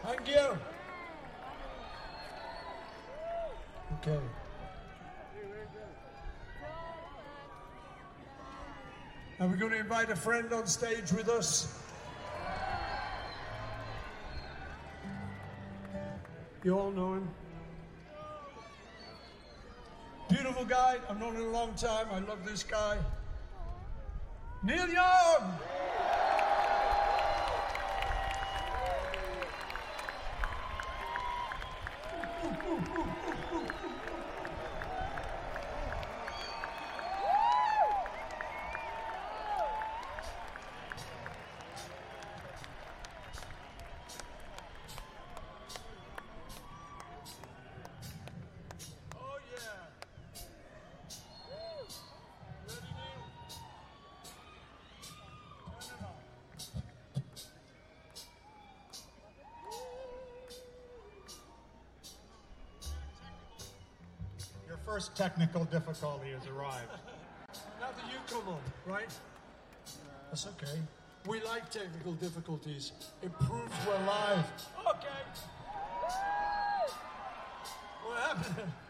Thank you. Okay. Are we going to invite a friend on stage with us? You all know him? Beautiful guy. I've known him a long time. I love this guy. Neil Young! First technical difficulty has arrived. Now that you come on, right? That's okay. We like technical difficulties. It proves we're live. Okay. What happened?